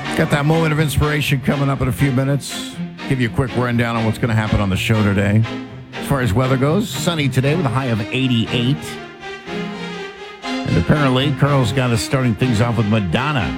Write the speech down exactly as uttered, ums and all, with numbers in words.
Got that moment of inspiration coming up in a few minutes. Give you a quick rundown on what's going to happen on the show today. As far as weather goes, sunny today with a high of eighty-eight. And apparently, Carl's got us starting things off with Madonna.